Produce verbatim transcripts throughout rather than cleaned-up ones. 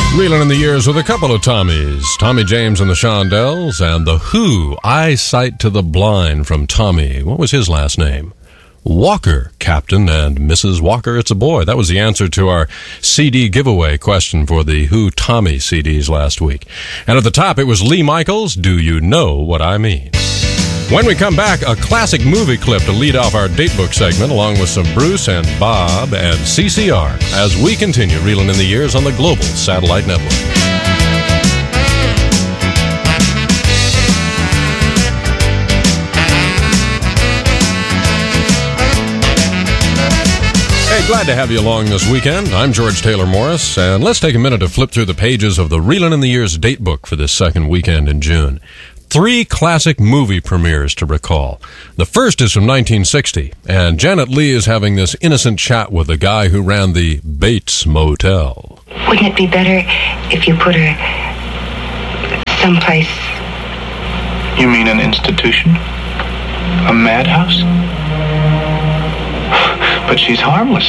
Reeling in the years with a couple of Tommies, Tommy James and the Shondells, and The Who, Eyesight to the Blind from Tommy. What was his last name? Walker, Captain and Missus Walker, it's a boy. That was the answer to our C D giveaway question for the Who Tommy C Ds last week. And at the top, it was Lee Michaels, Do You Know What I Mean? When we come back, a classic movie clip to lead off our datebook segment, along with some Bruce and Bob and C C R, as we continue reeling in the years on the Global Satellite Network. Hey, glad to have you along this weekend. I'm George Taylor Morris, and let's take a minute to flip through the pages of the Reelin' in the Years datebook for this second weekend in June. Three classic movie premieres to recall. The first is from nineteen sixty, and Janet Leigh is having this innocent chat with the guy who ran the Bates Motel. Wouldn't it be better if you put her someplace? You mean an institution? A madhouse? But she's harmless.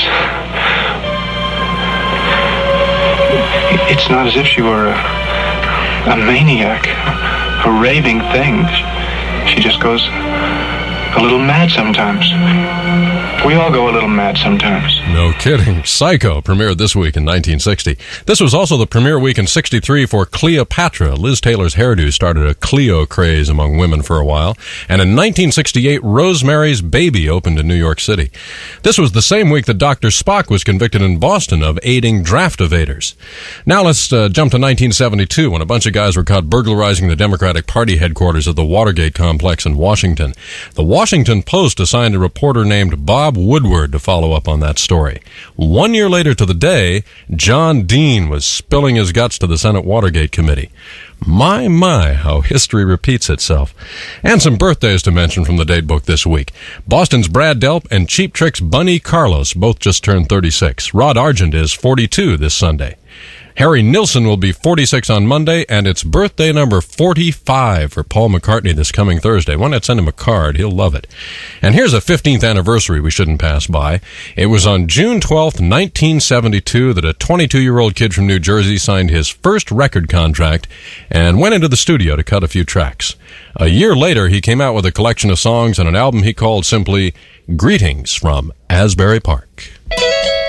It's not as if she were a, a maniac, a raving thing. She just goes a little mad sometimes. We all go a little mad sometimes. No kidding. Psycho premiered this week in nineteen sixty. This was also the premiere week in sixty-three for Cleopatra. Liz Taylor's hairdo started a Cleo craze among women for a while. And in nineteen sixty-eight, Rosemary's Baby opened in New York City. This was the same week that Doctor Spock was convicted in Boston of aiding draft evaders. Now let's uh, jump to nineteen seventy-two, when a bunch of guys were caught burglarizing the Democratic Party headquarters at the Watergate complex in Washington. The Washington Post assigned a reporter named Bob Woodward to follow up on that story. One year later to the day, John Dean was spilling his guts to the Senate Watergate Committee. My, my, how history repeats itself. And some birthdays to mention from the datebook this week. Boston's Brad Delp and Cheap Trick's Bunny Carlos both just turned thirty-six. Rod Argent is forty-two this Sunday. Harry Nilsson will be forty-six on Monday, and it's birthday number forty-five for Paul McCartney this coming Thursday. Why not send him a card? He'll love it. And here's a fifteenth anniversary we shouldn't pass by. It was on June twelfth, nineteen seventy-two, that a twenty-two-year-old kid from New Jersey signed his first record contract and went into the studio to cut a few tracks. A year later, he came out with a collection of songs and an album he called simply Greetings from Asbury Park.